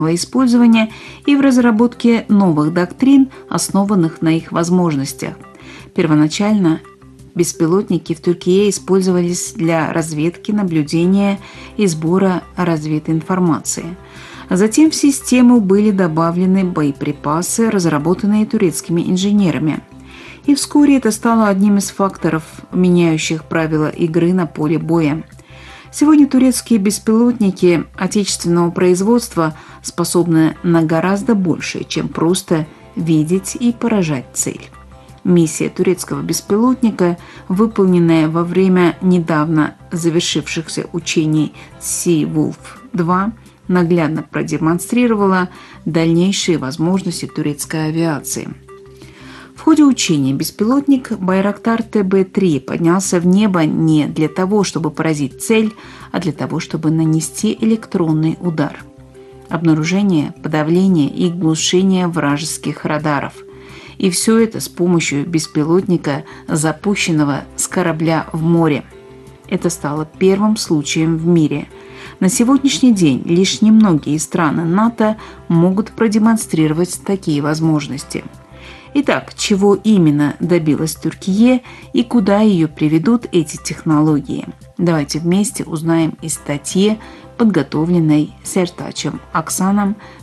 использования и в разработке новых доктрин, основанных на их возможностях. Первоначально беспилотники в Туркии использовались для разведки, наблюдения и сбора развединформации. Затем в систему были добавлены боеприпасы, разработанные турецкими инженерами. И вскоре это стало одним из факторов, меняющих правила игры на поле боя. Сегодня турецкие беспилотники отечественного производства способны на гораздо большее, чем просто видеть и поражать цель. Миссия турецкого беспилотника, выполненная во время недавно завершившихся учений Sea-Wolf-2, наглядно продемонстрировала дальнейшие возможности турецкой авиации. В ходе учения беспилотник Байрактар ТБ-3 поднялся в небо не для того, чтобы поразить цель, а для того, чтобы нанести электронный удар. Обнаружение, подавление и глушение вражеских радаров. И все это с помощью беспилотника, запущенного с корабля в море. Это стало первым случаем в мире. На сегодняшний день лишь немногие страны НАТО могут продемонстрировать такие возможности. Итак, чего именно добилась Туркия и куда ее приведут эти технологии? Давайте вместе узнаем из статьи, подготовленной Сертачем Аксаном,